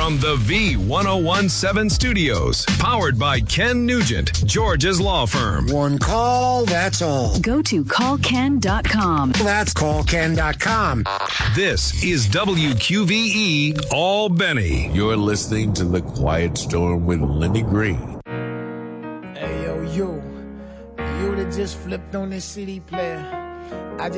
From the V1017 studios, powered by Ken Nugent, George's Law Firm. One call, that's all. Go to callken.com. That's callken.com. This is WQVE Albany. You're listening to The Quiet Storm with Lenny Green. Hey, yo, you that just flipped on this CD player.